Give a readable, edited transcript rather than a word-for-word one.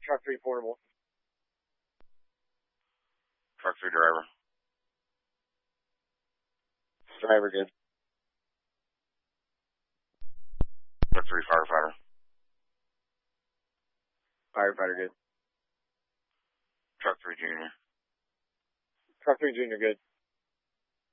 Truck 3 portable. Truck 3 driver. Driver good. Truck 3 firefighter. Firefighter good. Truck 3 junior. Truck 3 junior good.